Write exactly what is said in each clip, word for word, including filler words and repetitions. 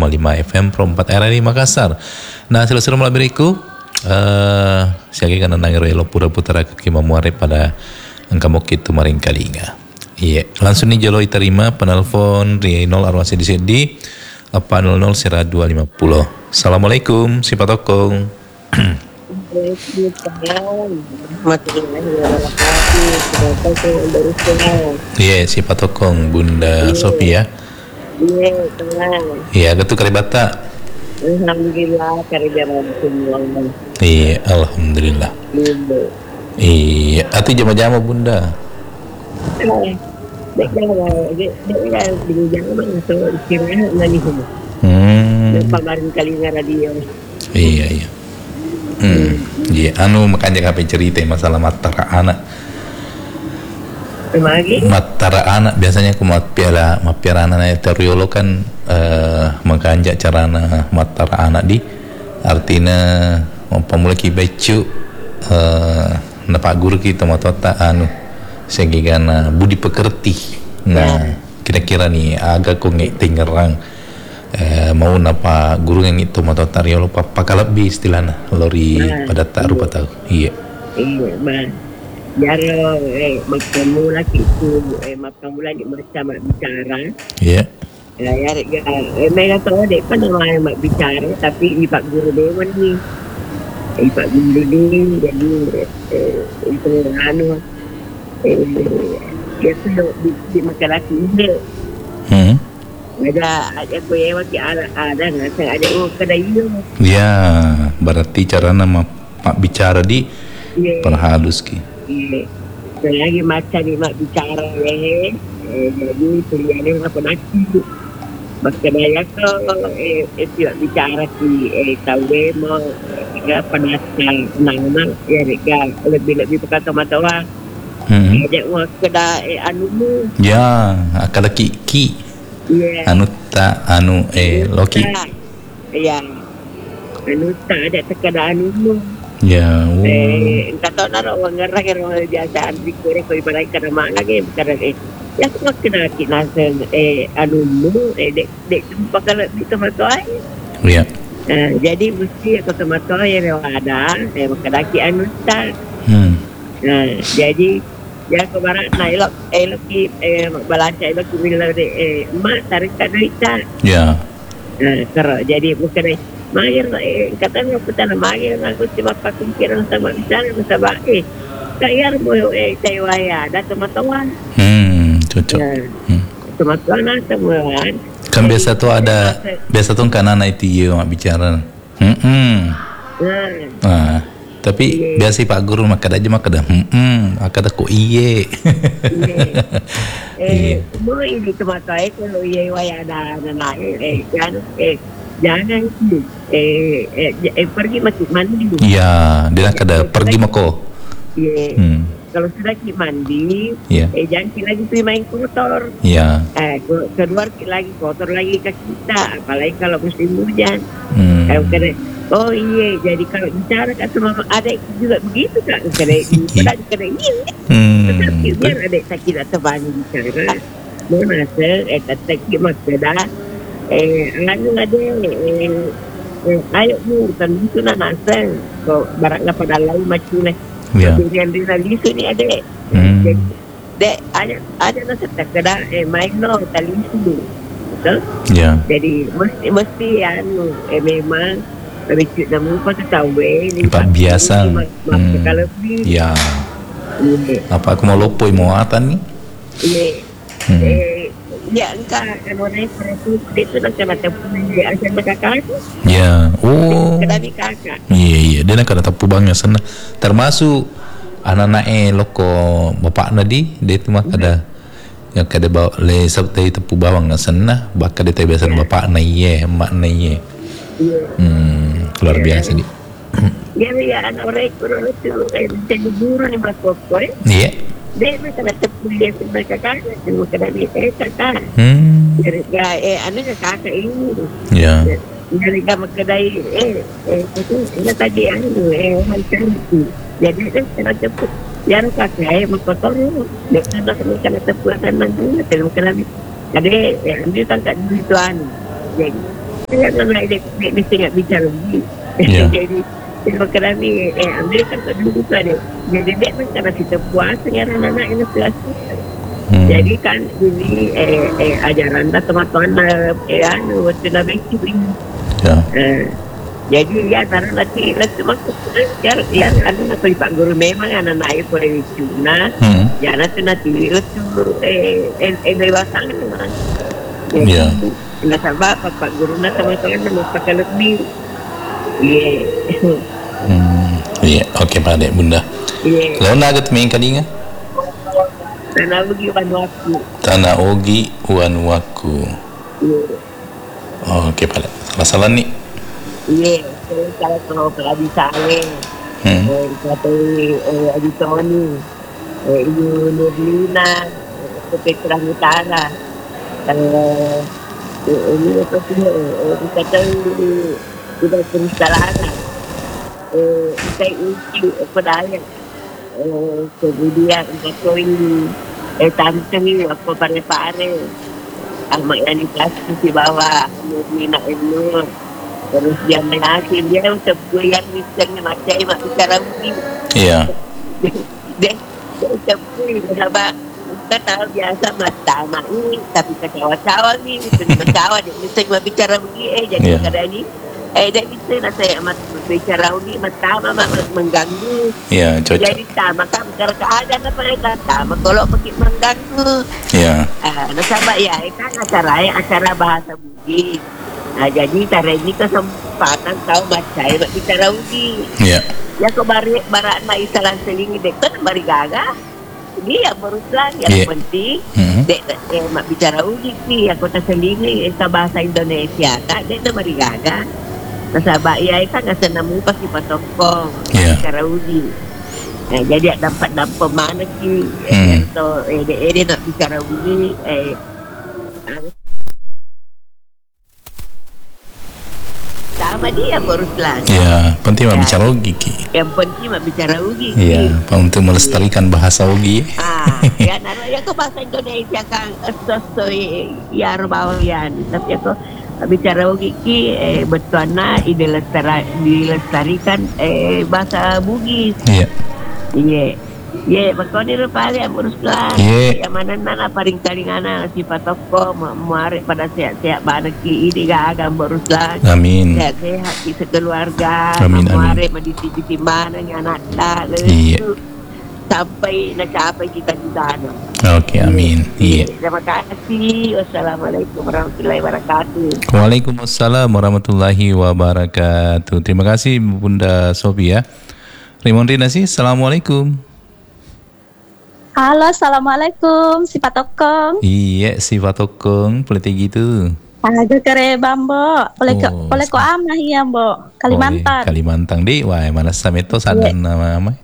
koma lima F M Pro empat R R I Makassar. Nah, selesai malam beriku uh, siagi kana nangiro elo pura putara kima muare pada angka mokit maring kalinga. Iya, langsung nih jalo terima penelpon di nol arwah sedi sedi apa nol nol sera dua lima puluh. Assalamualaikum, si Patokong. Iya, si Patokong Bunda Sophia. Iya, tenang. Iya, getu karibata. Alhamdulillah karibata semua. Iya, alhamdulillah. Iya, ati jama-jama Bunda. Dek jaga, dek jaga di jaga so istirahat nani semua. Hmm. Pamarin kalinga radio. Iya, iya. Hmm. Iya, anu makanya kape cerita masalah matara anak. Lagi? Matara anak biasanya aku mat piala, mat piala anak teriolo kan uh, makanya carana matara anak di artinya pemula ki becu uh, napa guru kita matota anu sehingga budi pekerti. Nah, kira-kira nih agak kok nggak tingerang eh, mau napa guru yang itu matota riolo papa lebih istilahnya lori pada tak rupa tahu. Iya. Iya, man. Jaro eh bertemu lagi itu eh makan bulan di bersama bicara. Iya. Ya, ya, eh mereka tahu dek kan orang mak bicara tapi ipak guru dewan ni. Ipak guru ni jadi eh, itu anu eh dia tu di, di makan lagi ini. Hmm. Ada ada kue wati ada ada nggak ada oh kedai itu. Ya, berarti cara nama mak bicara di yeah. perhalus ki. Iya. Yeah. Lagi macam ni mak bicara eh, eh jadi pilihannya apa nanti. Maka dia tu eh itu bicara ki eh tahu mau enggak penasal nang-nang ya rega lebih-lebih berkata matawa. Hmm. Ada wah kedai eh, anu mu. Ya, akala ki ki. Yeah. Anu ta anu eh loki. Ya. Anu tak ada tekada anu mu. Ya. Oh. Eh, kata orang orang ngerah orang biasa di Korea kau ibarat kena mak lagi karena eh ya semua kena kinasel eh anu mu eh dek dek jumpa kalau di tempat lain. Ya. Uh, jadi mesti aku tempat lain yang ada eh makadaki anu tak. Hmm. Nah, jadi ya kebarat na elok elok ki eh balanca elok ki bila eh mak tarik duit tak. Ya. Nah, kerana jadi bukan mahir eh katanya petana mahir aku cuma pakai pikiran sama bicara sama eh kaya mau eh tewaya ada teman-teman. Hmm, cocok. Nah, hmm. teman-teman teman. Kan biasa tuh ada biasa tuh kan anak itu ya mak bicara. Hmm. hmm. Nah. Nah. Tapi iye. Biasa Pak Guru maka aja maka dah hmm maka dah kok iye. Eh, semua ini tempat saya kalau iye waya ada anak eh kan eh jangan eh eh, eh pergi masuk mandi. Iya, dia kada pergi mako. Iya. Hmm. Kalau sudah ki mandi, yeah. eh jangan ki lagi pergi main kotor. Iya. Eh keluar ki lagi kotor lagi ke kita, apalagi kalau musim hujan. Hmm. Eh, kena, oh iya, jadi kalau bicara kan sama adik juga begitu kan, kena kena kena ini. Hmm. Tetapi biar adik sakit atau banyak bicara, mana se, eh tak maksudnya, eh anu ada, eh, eh ayo mu kan itu nak nasi, kau barangnya pada lalu macam ni. Ya. Yang di sini ada, hmm. dek ada ada nasi tak ada, eh main no tali itu. Betul? Ya. Jadi mesti mesti anu eh memang recit nama apa tu tahu eh tak biasa. Hmm. Kalau ni. Ya. Yeah. Apa aku mau lopoi mau atan ni? Iya. Hmm. Eh ya enggak kalau naik kereta itu nak kena tepu dia akan berkakak. Ya. Oh. Kena di kakak. Iya iya dia nak kena tepu bangnya sana. Termasuk anak-anak eh loko bapak nadi dia tu mah kada yang kada bawa le sabtai tepu bawang na sana bakal dia biasa yeah. Bapak na iye mak na iye yeah. Hmm luar yeah. Biasa di ya ya anak orang itu kayak jadi guru ni bakok eh iya dia macam tepu dia mereka kan semua kada ni eh kakak hmm jadi eh anu kakak ini ya jadi kamu kedai eh eh itu ini tadi anu eh macam itu jadi kan kena tepu yang kakak berkotor dia kena kena tepu akan nanti terus kena jadi dia tangkap duit tuan jadi Saya anak dia, dia mesti nak bicara lagi. Ya. Jadi, sebab kami, eh, ambil kan tak dulu kan dia. Jadi, dia kan karena kita puas dengan anak-anak yang kelas. Hmm. Jadi kan, ini eh, eh, ajaran dah teman-teman eh, anu, waktu nak beki ini. Ya. Eh, jadi, ya, karena nanti, nanti masuk ya, ya, anu, nanti Pak Guru memang anak-anak itu boleh cuna. Hmm. Ya, nanti nanti itu eh, eh, eh, dewasa kan, teman. Jadi, ya. Nggak sabar, Pak Guru na teman-teman mau pakai lebih. Iya. Hmm, iya, oke Pak Dek, Bunda. Iya. Lalu nak main kali nggak? Tanah Ogi Wanuaku. Tanah Ogi Wanuaku. Iya. Oh, oke Pak Dek. Masalah nih? Iya, saya kalau kalau Adi Saleh, hmm. eh, kata eh, Adi Tony, eh, Ibu Nurlina, ke Petra Utara. Eh, ini apa sih? Eh, kata sudah terus jalan. Eh, saya uji pedaya. Eh, kemudian kata ini eh tante ni apa pare-pare. Amak yang di kelas di bawah, Nurlina Nur. Terus dia mengakhir, dia untuk goyang misalnya macam mak bicara begini. Iya. Dia dia untuk goyang, sebab kita tahu biasa mata mak ni, tapi kecewa-cewa ni, kecewa dia misalnya bicara begini, eh jadi yeah. Kadang ni, eh dia bisa nak saya mak bicara begini, mata mak mengganggu. Iya, cocok. Jadi sama kan bicara keadaan apa yang kata, mak kalau pakai mengganggu. Iya. Ah, nah sebab ya, kan acara acara bahasa Bugis. Nah, jadi cara ini kesempatan tahu baca nak bicara uji. Ya. Ya kau bari barat nak isalan selingi dek kan bari gaga. Ini yang beruslan yang yeah. penting. Mm-hmm. Dek eh, mak bicara uji ni yang kota selingi esa bahasa Indonesia tak dek nak bari gaga. Nasabak ya kan ngasa namu pasti patokong yeah. bicara uji. Eh, jadi dapat dapat mana ki eh, mm. so eh dek eh, nak bicara uji eh sama dia beruslan. Ya, penting ya. Bicara Ogi ki. Yang penting mak bicara Ogi. Iya, untuk melestarikan bahasa Ogi. Ah, ya nana ya kau bahasa Indonesia kan so ya rubawian. Tapi aku bicara Ogi ki eh betulnya dilestarikan eh bahasa Bugis. Iya. Iya. Ye, makoni rupali yang beruslan. Yang mana nana paling paling ana sifat toko muari pada sehat-sehat banaki ini gak agak beruslan. Amin. Sehat-sehat di sekeluarga. Amin. Muari medisi di mana yang anak dah. Iya. Sampai nak capai kita di sana. Oke, amin. Iya. Terima kasih. Wassalamualaikum warahmatullahi wabarakatuh. Waalaikumsalam warahmatullahi wabarakatuh. Terima kasih Bunda Sophia. Raymond Rinasi, assalamualaikum. Halo, assalamualaikum, si Patokong. Iya, si Patokong, boleh gitu. Ada kere bambo, boleh ke, oh, boleh ko amah ya, Bo. Kalimantan. Oh, Kalimantan di, wah, mana sameto sadan nama ama.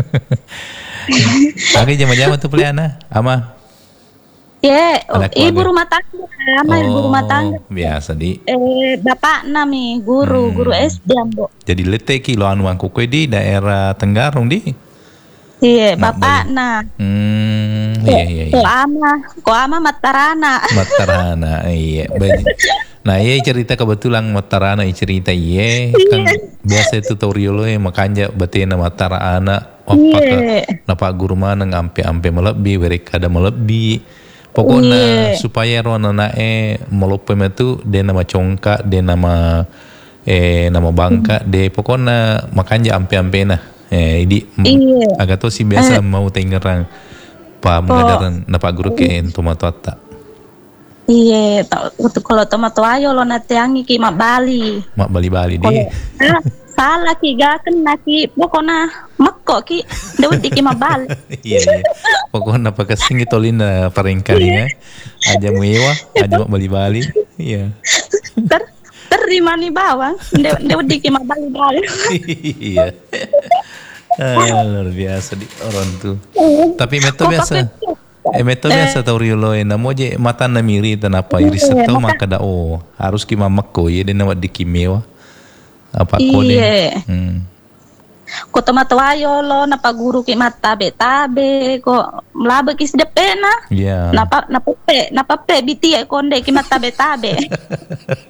Pakai jama-jama tuh peliana, ama. Ye, yeah, ibu rumah tangga, ama oh, ibu rumah tangga. Biasa di. Eh, bapak nami guru, hmm. guru S D, Bo. Jadi leteki lo anu angkukwe di daerah Tenggarong di. Iya, bapak nah. Hmm, iya iya. Ko ama, ko ama Matarana. Matarana, iya. Nah, iya cerita kebetulan Matarana cerita iya kan biasa tutorial lo makanya betina Matarana apakah napa guru mana ngampe-ampe melebi, mereka ada melebi. Pokoknya supaya rona nae melope metu dia nama congka, dia nama eh nama bangka, dia pokoknya makanya ampe-ampe nah. Eh, di iya. Agak tuh sih biasa eh. mau tengerang pa mengadaran oh. Napa guru ke tomato atta. Iya, kalau tomato ayo lo nanti angi ki mak Bali. Mak Bali Bali di. Ah, salah ki gak kena ki pokoknya mekko ki dawet ki mak Bali. Iya iya. Pokoknya apa kesing itu lina paringkalinya. Aja muewa, aja mak Bali Bali. Iya. Ter terima nih bawang, dawet ki mak Bali Bali. Iya. Ah, luar biasa di orang tuh. Tapi meto biasa. Eh meto biasa tau riolo ena mo je mata na miri tan apa iris tau maka da oh harus ki mamako ye den nawat di kimewa. Apa kode? Iya. Hmm. Ko tomato ayo lo napa guru ki mata tabe ko mlabe ki sedepena. Iya. Napa napa pe napa pe biti e konde ki mata tabe.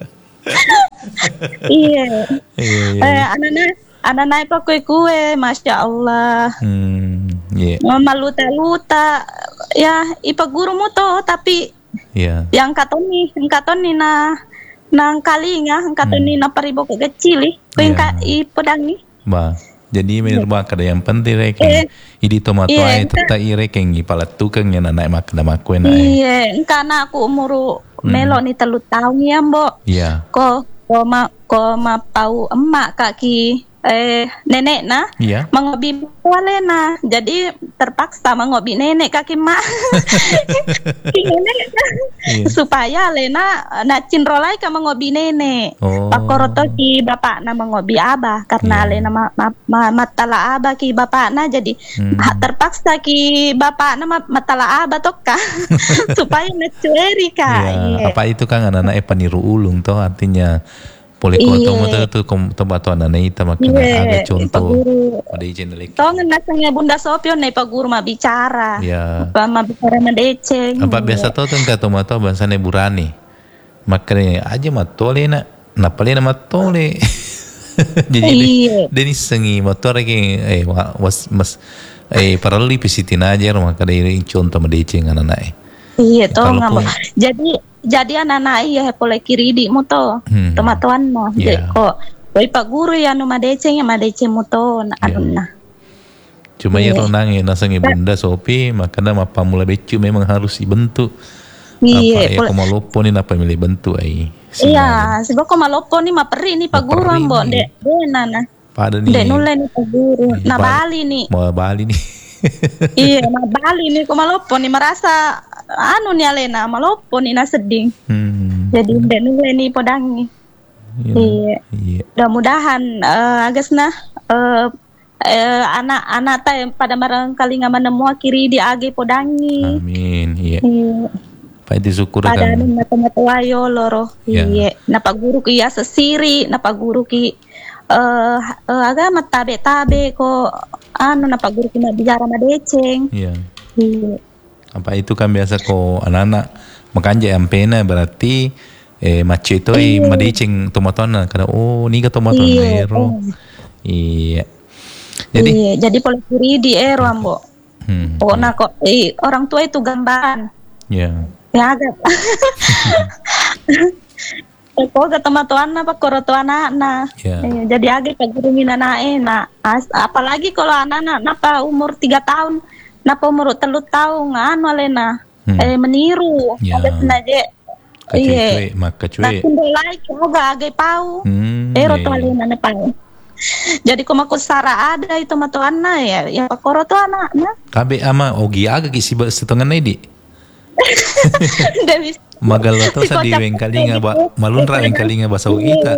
Iya. Iya, iya. Eh, anak-anak anak-anak pa kue-kue, masya Allah. Hmm, iya. Mama luta-luta, ya ipa guru mo to, tapi Iya. yang katoni, yang katoni na nang kalinga, ang katoni na paribo kecil, ko yung ka ipodang ni. Ba, jadi menurut kada yang penting rek, Eh, idi tomato iya, ay tata irek yang ipalat tukang yang anak mak na makuen ay. Iya, karena aku umur melo ni telu tahun ya, Mbok. Iya. Ko ko ma ko ma pau emak kaki eh nenek na Iya. mengobi wale na, jadi terpaksa mengobi nenek kaki mak ki nenek Iya. supaya lena na cinrolai ka mengobi nenek. Oh. Pakoroto ki bapak na mengobi abah karena Iya. lena ma, ma, ma, matala abah ki bapak na, jadi Hmm. ha- terpaksa ki bapak na ma, matala abah toka supaya necueri ka. Iya. Iya. Apa itu kan anak-anak paniru ulung toh artinya Poli Iya. koto mo tu kom tempat tu anak ita makin Iya, agak contoh paguru. pada izin lagi. Tongan nasangnya Bunda Sopio na paguru mabicara. Ya. Pa mabicara madeceng. Apa biasa tu tu kata mato bahasa ne burani. Makanya aja matole na napali na matole. Jadi Iya. Deni sengi motor lagi eh wa- was mas eh paralli pisitin aja rumah kada ini contoh madeceng anak-anak. Iya toh Kalaupun- ngamo. Jadi jadi anak-anak iya pole kiridi mo to. Hmm. Tomatuan mo. Iya. Jadi kok koi paguru ya no madeceng ya madeceng mo to na Iya. ano na. Cuma ya Iya. renang ya nasangi bunda sopi makanya mapa mula becu memang harus dibentuk. Apa Iya, ya pole- kemalopo ni napa milih bentuk ai. iya, sebab ko malopo ni maperi ni paguru Maperi ambo ni. dek dena na. Pada ni. Dek nule ni paguru. Iya, Na Bali. Bali ni. Mau Bali nih. Iya, na Bali ni ko malopo ni merasa anu ni alena malopo ni na seding. Hmm. Jadi dek nule ni podangi. Iya. Iya. Iya. Mudah-mudahan eh, agasna eh, eh, anak-anak ta yang pada barangkali nggak menemu kiri di age podangi. Amin. Iya. Iya. Pak disyukur Pada kan. anu mata-mata wayo loro. Iya. Iya. Napa guru ki ya sesiri, napa guru ki eh eh, agama tabe-tabe ko anu napa guru ki bicara madeceng. Iya. Iya. Apa itu kan biasa ko anak-anak makanja yang pena berarti eh mace itu eh Iya. madicing tomatona kada oh ni ka tomaton Iya, ero. oh. Iya. Jadi Iya, jadi pola kiri di ero ambo. hmm. Pokoknya kok eh, orang tua itu gambaran. Ya. Ya agak. Kok ke teman tuan apa koro tuan anak. Ya. Eh, jadi agak pagurungin anak enak. As- apalagi kalau anak-anak napa umur tiga tahun, napa umur telu tahun, anu alena. Hmm. Eh meniru. Ya. Agak senaja. Kacuy maka Nah, cuy. kundo lagi agak agak pau. Hmm. Eh iya. roto alena na pau. Jadi kok maku sara ada itu matu anak ya, ya pakoro tuh anak, nah. Kabe ama ogi aga kisi ba setengah nedi. Dewi. Magal to sa di Dikocak- wengkalinga ba malunra wengkalinga basa ugi ka.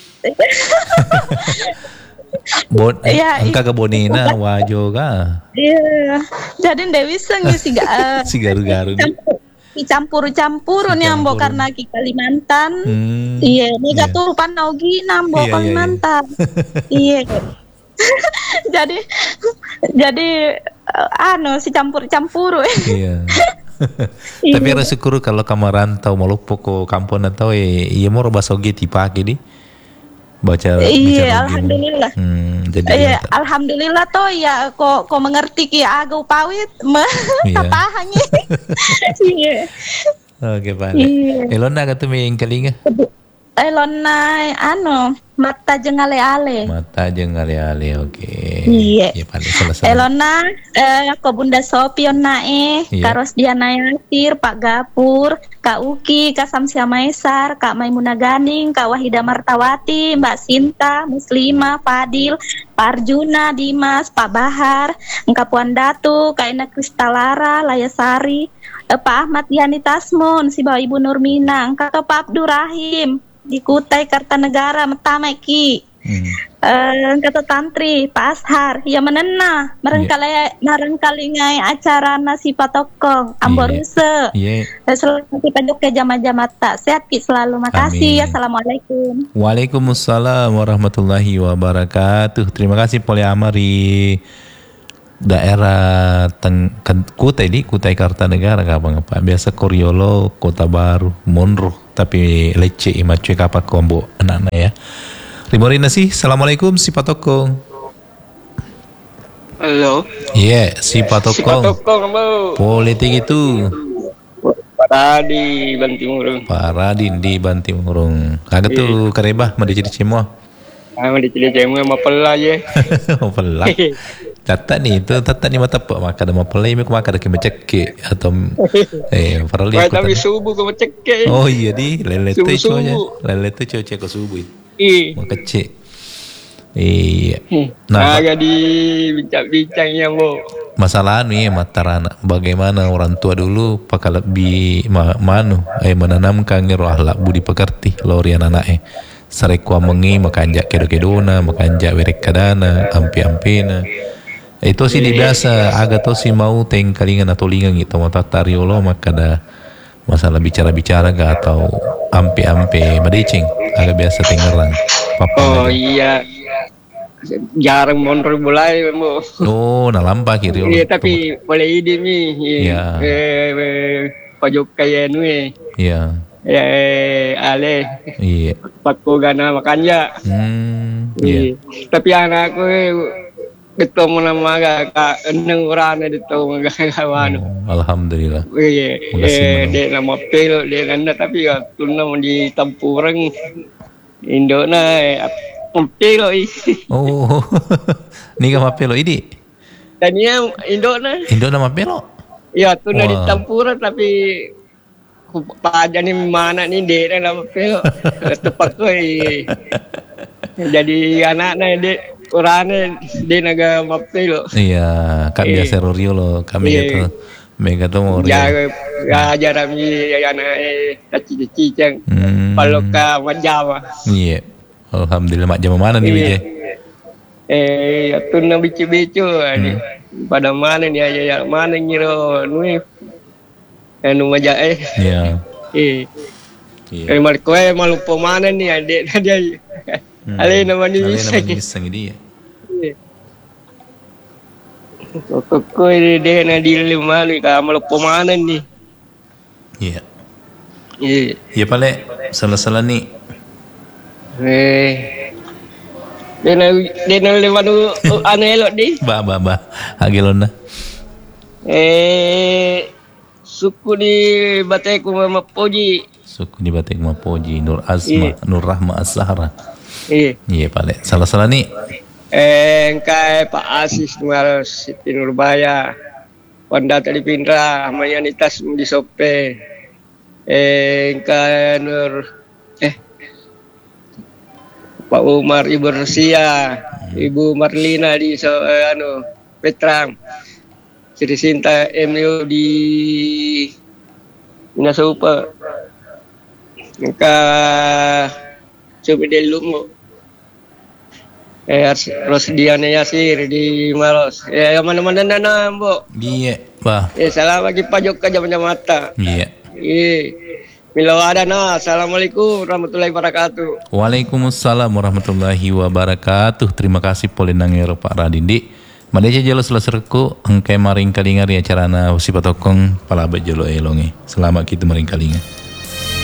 Bon Iya, angka ka bonena wajo ka. Iya, jadi ndak bisa ngisi gak Si garu-garu ni. campur-campur nih ambo Campur. karena ki Kalimantan. Hmm. Iya, ini Iya. gak tuh panaugi nambo Iya, iya, iya. Kalimantan. Iya. jadi jadi eh, anu si campur-campur. Iya. Iya. Tapi rasa syukur kalau kamu rantau malupo ko kampung atau eh iya mau bahasa ogi tipake di. Baca Iya, bicara ogi. alhamdulillah. Hmm, jadi Iya, ya, alhamdulillah toh ya kok kok mengerti ki agak pawit me Iya. tapahannya. Iya. Oke, Pak. Iya. Elona kata mi yang kalinga. Elona anu mata jengale-ale. Mata jeung ale-ale oke. Iya. Ya paling selesai. Elona eh ko Bunda Sopion nae, Iya. karos dia Nayasir, Pak Gapur, Kak Uki, Kak Samsia Maesar, Kak Maimunah Ganing, Kak Wahida Martawati, Mbak Sinta, Muslimah, Fadil, Pak Arjuna, Dimas, Pak Bahar, Engkap Puan Datu, Kak Ina Kristalara, Layasari, eh, Pak Ahmad Yani Tasmun, si Bawa Ibu Nurmina, Engkap Pak Abdurrahim, di Kutai Kartanegara, Metameki. Hmm. Eh, kata tantri Pak Ashar ya menena merengkali merengkali ngai acara nasi patokong amboruse Iya. yeah. Selamat pajak ke jama-jama tak sehat ki selalu makasih. Amin. Assalamualaikum. Waalaikumsalam warahmatullahi wabarakatuh. Terima kasih Poli Amari. daerah teng kan, Kutai di Kutai Kartanegara kapang apa biasa Koriolo, Kota Baru, Monroe tapi lecce imacue kapak kombo anak-anak ya. Rimorina sih, assalamualaikum si Patokong. Halo. Iya, yeah, si Patokong. Si Patokong, politik itu. Pak Radin Bantimurung. Pak Radin di Bantimurung. Kagak tuh karebah mau diciri semua. Ah, mau diciri semua mau pela aja. Mau pela. Tata nih itu tata nih mata pak maka ada mau pela ini maka ada kemecek atau eh parali. Tapi subuh kemecek. Oh iya di lele tuh coy. Lele tuh coy ke subuh. Iya. Mau kecil. Iya. Nah, agak dibincang-bincangnya bu. Masalah nih matarana bagaimana orang tua dulu pakai lebih ma, manu eh menanamkan roh akhlak budi pekerti lorian anaknya sarekwa mengi makanjak kedo-kedona makanjak werek kadana ampi-ampina itu sih di biasa agak tau sih mau teng kalingan atau lingan gitu mau tatariolo maka ada masalah bicara-bicara gak atau ampi-ampi madecing agak biasa tengerang papa oh iya jarang montor mulai bu. Oh, nah lampa kiri. Iya tapi boleh ide nih. Iya. Eh, pojok kayak nih. Iya. Eh, ale. Iya. Pakku gana makanya. Hmm. Iya. Tapi anakku ketemu nama kak eneng orang ada tahu nggak kawan. Alhamdulillah. Iya. Eh, dia nama pel dia nanda tapi ya tunang di Tampurang Indona. Pelo oh, ni kan pelo ini. Dan dia Indo na. Indo nama pelo. Ya tu na di Tampura tapi pada ni mana ni dia nama pelo. Tepat ko jadi anak na dia orang dia naga mapelo. Iya, kami biasa Roriolo kami itu. Mega tu mau. Ya, ya jarang ni anak eh cici cang. Kalau ka Jawa. Iya. Alhamdulillah mak jam mana nih Wijay? Eh, tu na bicu-bicu ni. Pada mana ni aja mana ngiro nui. Anu maja eh. Iya. Eh. Eh mal koe malu pemana ni adik dia. Ale nama ni bisa. Ale nama bisa dia. Kok koe dia na di malu ka malu pemana ni. Iya. Iya. Iya pale salah-salah ni. Eh, dia nak dia nak lewat tu aneh elok di. Ba ba ba, agilona. Eh, suku di Batai ku Mapoji. Suku di Batai ku Mapoji, Nur Azma, yeah. Nur Rahma As-Sahra. Iya. Iya pale, salah-salah ni. Eh, engkai Pak Asis Nuar Siti Nurbaya. Wanda tadi Pindra, Mayanitas di Sope. Eh, engkai Nur Pak Umar Ibu Rusia, Ibu Marlina di so, eh, anu Petrang, Sri Sinta M U di Minasupa, Engka Coba Delungo, eh Rosdiana Yasir di Maros, eh mana-mana nana bu. Iya, bah. Eh salam bagi pajok aja macam mata. Iya. Iya. Milawadana, assalamualaikum warahmatullahi wabarakatuh. Waalaikumsalam warahmatullahi wabarakatuh. Terima kasih polinang Eropa Radindi. Malaysia jalo selaserku engkai maring kalinga ri acarana si Patokong pala jalo elonge. Selamat kita maring kalinga.